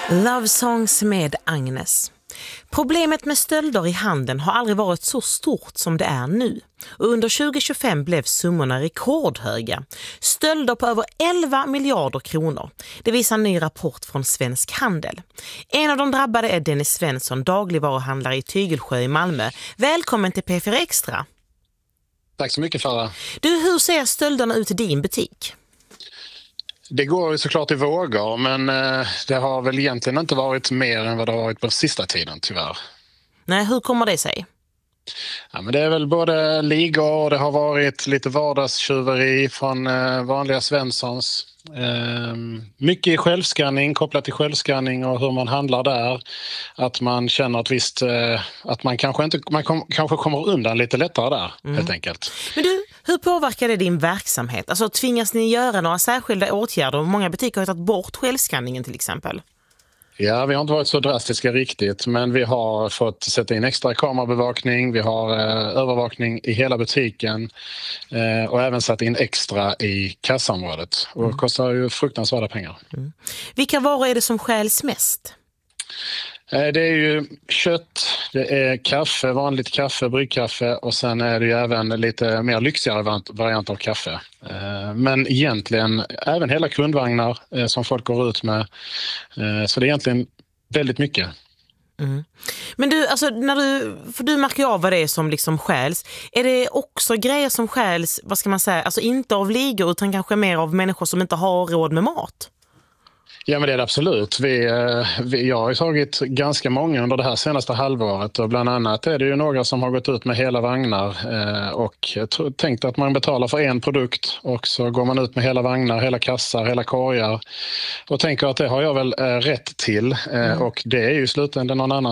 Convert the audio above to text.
Love Songs med Agnes. Problemet med stölder i handeln har aldrig varit så stort som det är nu. Och under 2025 blev summorna rekordhöga. Stölder på över 11 miljarder kronor. Det visar en ny rapport från Svensk Handel. En av de drabbade är Dennis Svensson, dagligvaruhandlare i Tygelsjö i Malmö. Välkommen till P4 Extra. Tack så mycket, Farah. Du, hur ser stölderna ut i din butik? Det går ju såklart i vågor, men det har väl egentligen inte varit mer än vad det har varit på sista tiden, tyvärr. Nej, hur kommer det sig? Ja, men det är väl både ligor och det har varit lite vardagstjuveri från vanliga Svenssons. Mycket i självskanning, kopplat till självskanning och hur man handlar där. Att man känner att visst, att man kanske kommer undan lite lättare där, helt enkelt. Men du, hur påverkar det din verksamhet? Alltså tvingas ni göra några särskilda åtgärder? Många butiker har tagit bort självskanningen till exempel. Ja, vi har inte varit så drastiska riktigt, men vi har fått sätta in extra kamerabevakning, vi har övervakning i hela butiken och även satt in extra i kassaområdet. Och det kostar ju fruktansvärda pengar. Vilka varor är det som stjäls mest? Det är ju kött, det är kaffe, vanligt kaffe, bryggkaffe och sen är det ju även lite mer lyxigare variant av kaffe. Men egentligen även hela kundvagnar som folk går ut med. Så det är egentligen väldigt mycket. Men du, alltså, för du märker ju av vad det är som liksom stjäls. Är det också grejer som stjäls, vad ska man säga, alltså inte av ligor utan kanske mer av människor som inte har råd med mat? Ja, men det är det absolut. Jag har ju tagit ganska många under det här senaste halvåret och bland annat är det ju några som har gått ut med hela vagnar och tänkt att man betalar för en produkt och så går man ut med hela vagnar, hela kassar, hela korgar och tänker att det har jag väl rätt till och det är ju i slutändan någon annan